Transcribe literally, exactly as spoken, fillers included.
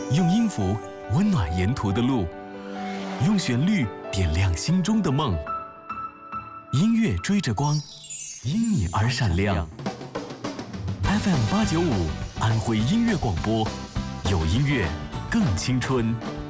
用音符温暖沿途的路，用旋律点亮心中的梦。音乐追着光，因你而闪亮。F M 八九五安徽音乐广播，有音乐更青春。